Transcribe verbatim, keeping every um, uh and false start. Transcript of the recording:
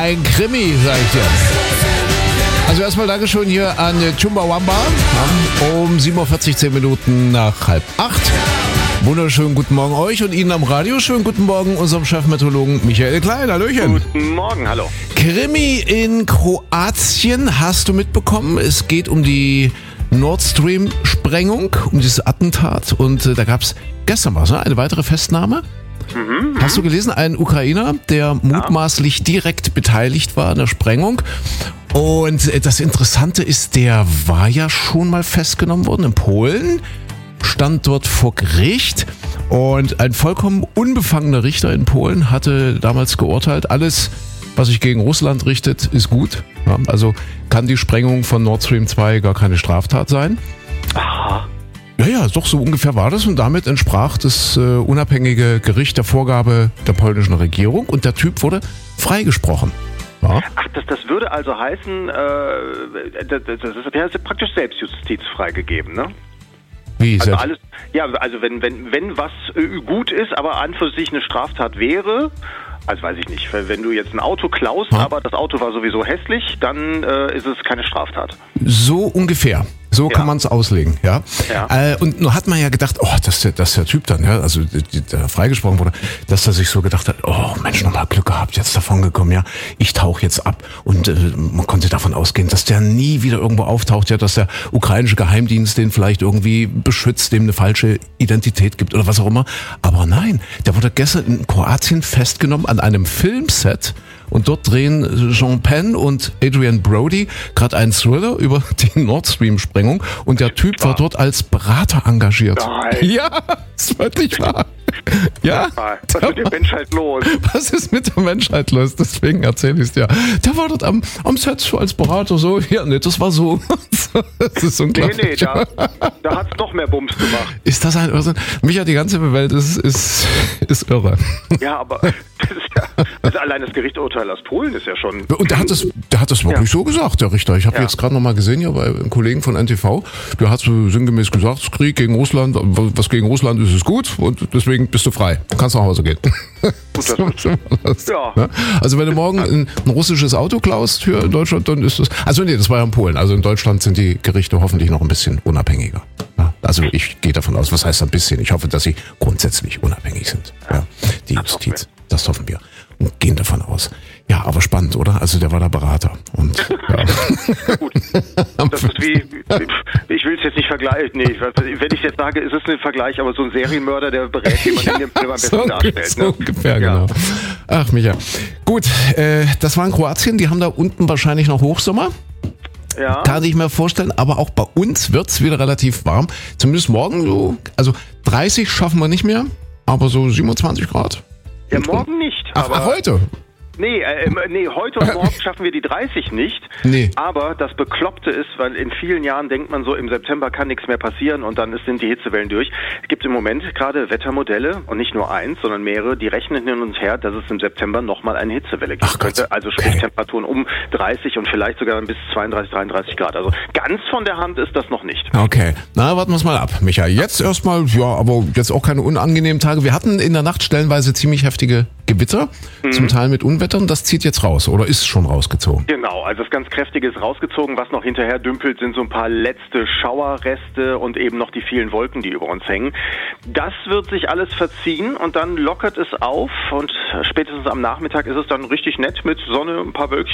ein Krimi, sag ich dir. Also erstmal Dankeschön hier an Chumbawamba um sieben Uhr vierzig, zehn Minuten nach halb acht. Wunderschönen guten Morgen euch und Ihnen am Radio. Schönen guten Morgen unserem Chefmeteorologen Michael Klein. Hallöchen. Guten Morgen, hallo. Krimi in Kroatien hast du mitbekommen. Es geht um die Nord Stream-Sprengung, um dieses Attentat. Und äh, da gab es gestern was, ne? Eine weitere Festnahme. Mhm, Hast du gelesen? Ein Ukrainer, der mutmaßlich direkt beteiligt war an der Sprengung. Und das Interessante ist, der war ja schon mal festgenommen worden in Polen, stand dort vor Gericht und ein vollkommen unbefangener Richter in Polen hatte damals geurteilt, alles, was sich gegen Russland richtet, ist gut. Ja, also kann die Sprengung von Nord Stream zwei gar keine Straftat sein. Aha. Ja, ja, doch so ungefähr war das und damit entsprach das äh, unabhängige Gericht der Vorgabe der polnischen Regierung und der Typ wurde freigesprochen. Ja. Ach, das, das würde also heißen, äh, das, das ist, der ist praktisch Selbstjustiz freigegeben, ne? Wie also selbst? alles, ja, also wenn, wenn, wenn was äh, gut ist, aber an für sich eine Straftat wäre, also weiß ich nicht, wenn du jetzt ein Auto klaust, ja. aber das Auto war sowieso hässlich, dann äh, ist es keine Straftat. So ungefähr. So ja. kann man es auslegen, ja. ja. Äh, und nur hat man ja gedacht, oh, dass der, dass der Typ dann, ja, also der freigesprochen wurde, dass er sich so gedacht hat, oh Mensch, nochmal Glück gehabt, jetzt davon gekommen, ja, ich tauche jetzt ab. Und äh, man konnte davon ausgehen, dass der nie wieder irgendwo auftaucht, ja, dass der ukrainische Geheimdienst den vielleicht irgendwie beschützt, dem eine falsche Identität gibt oder was auch immer. Aber nein, der wurde gestern in Kroatien festgenommen an einem Filmset. Und dort drehen Sean Penn und Adrian Brody gerade einen Thriller über die Nord Stream-Sprengung. Und der Typ war dort als Berater engagiert. Nein. Ja, das ist wirklich wahr. Ja. Was ist mit der Menschheit los? Was ist mit der Menschheit los? Deswegen erzähle ich es dir. Der war dort am, am Set so als Berater so. Ja, nee, das war so. Das ist unglaublich. Nee, nee, da, da hat es noch mehr Bums gemacht. Ist das ein Irrsinn? Micha, die ganze Welt ist, ist, ist irre. Ja, aber das ist ja, also allein das Gerichtsurteil aus Polen ist ja schon... Und der hat das, der hat das wirklich ja. so gesagt, der Richter. Ich habe ja. jetzt gerade noch mal gesehen hier bei einem Kollegen von N T V, der hat so sinngemäß gesagt, Krieg gegen Russland, was gegen Russland ist, ist gut und deswegen bist du frei. Du kannst nach Hause gehen. Gut, das ja. Also wenn du morgen ein, ein russisches Auto klaust hier in Deutschland, dann ist das... Also nee, das war ja in Polen. Also in Deutschland sind die Gerichte hoffentlich noch ein bisschen unabhängiger. Ja, also ich gehe davon aus, was heißt ein bisschen? Ich hoffe, dass sie grundsätzlich unabhängig sind. Ja, die Justiz, das hoffen wir. Und gehen davon aus. Ja, aber spannend, oder? Also der war der Berater. Und, ja. Gut. Das ist wie, ich will es jetzt nicht vergleichen. Nee, wenn ich jetzt sage, ist es ein Vergleich, aber so ein Serienmörder, der berät, wie man ja, in dem Film am besten so, darstellt. So ne? ungefähr, ja. genau. Ach, Micha. Gut, äh, das war in Kroatien. Die haben da unten wahrscheinlich noch Hochsommer. Ja. Kann ich mir vorstellen, aber auch bei uns wird es wieder relativ warm. Zumindest morgen so, also dreißig schaffen wir nicht mehr, aber so siebenundzwanzig Grad. Ja, morgen nicht. Ach, aber ach heute? Nee, äh, nee, heute und morgen schaffen wir die dreißig nicht. Nee. Aber das Bekloppte ist, weil in vielen Jahren denkt man so, im September kann nichts mehr passieren und dann sind die Hitzewellen durch. Es gibt im Moment gerade Wettermodelle und nicht nur eins, sondern mehrere, die rechnen hin und her, dass es im September nochmal eine Hitzewelle geben könnte. Also sprich okay. Temperaturen um dreißig und vielleicht sogar bis zweiunddreißig, dreiunddreißig Grad. Also ganz von der Hand ist das noch nicht. Okay, na warten wir es mal ab, Micha. Jetzt erstmal, ja, aber jetzt auch keine unangenehmen Tage. Wir hatten in der Nacht stellenweise ziemlich heftige Gewitter, mhm. zum Teil mit Unwettern. Das zieht jetzt raus oder ist schon rausgezogen? Genau, also das ganz Kräftige ist rausgezogen. Was noch hinterher dümpelt, sind so ein paar letzte Schauerreste und eben noch die vielen Wolken, die über uns hängen. Das wird sich alles verziehen und dann lockert es auf und spätestens am Nachmittag ist es dann richtig nett mit Sonne, ein paar Wölkchen.